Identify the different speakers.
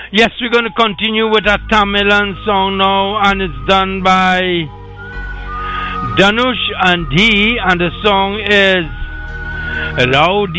Speaker 1: Yes, we're going to continue with a Tamilan song now, and it's done by Danush and D, and the song is Rowdy.